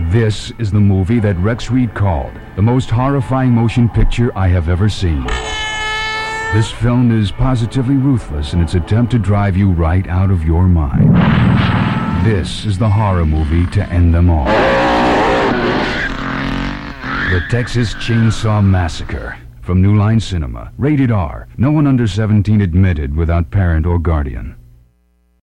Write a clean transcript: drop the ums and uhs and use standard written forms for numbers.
This is the movie that Rex Reed called the most horrifying motion picture I have ever seen. This film is positively ruthless in its attempt to drive you right out of your mind. This is the horror movie to end them all. The Texas Chainsaw Massacre. From New Line Cinema. Rated R. No one under 17 admitted without parent or guardian.